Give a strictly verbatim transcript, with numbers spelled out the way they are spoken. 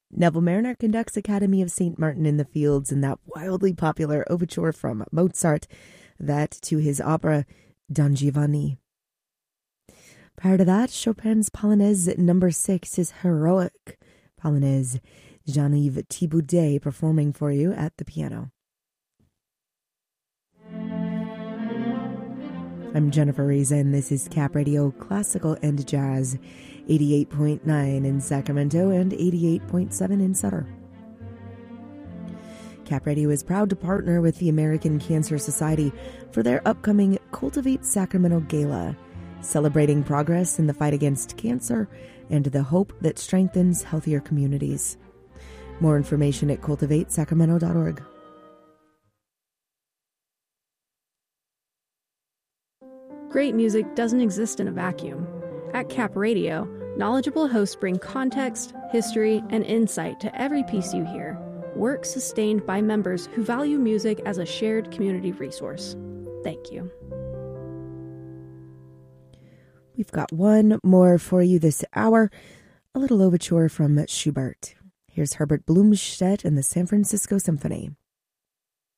Neville Mariner conducts Academy of Saint Martin in the Fields in that wildly popular overture from Mozart, that to his opera Don Giovanni. Prior to that, Chopin's Polonaise number six, his heroic Polonaise, Jean-Yves Thibaudet performing for you at the piano. I'm Jennifer Reason. This is Cap Radio Classical and Jazz, eighty-eight point nine in Sacramento and eighty-eight point seven in Sutter. Cap Radio is proud to partner with the American Cancer Society for their upcoming Cultivate Sacramento Gala, celebrating progress in the fight against cancer and the hope that strengthens healthier communities. More information at cultivate sacramento dot org. Great music doesn't exist in a vacuum. At Cap Radio, knowledgeable hosts bring context, history, and insight to every piece you hear. Work sustained by members who value music as a shared community resource. Thank you. We've got one more for you this hour, a little overture from Schubert. Here's Herbert Blumstedt and the San Francisco Symphony.